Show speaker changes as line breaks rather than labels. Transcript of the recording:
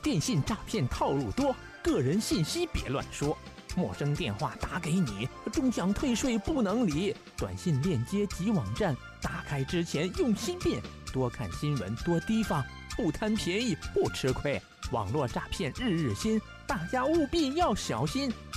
电信诈骗套路多，个人信息别乱说。陌生电话打给你，终想退税不能理。短信链接及网站，打开之前用心辨。多看新闻，多提防，不贪便宜不吃亏。网络诈骗日日新，大家务必要小心。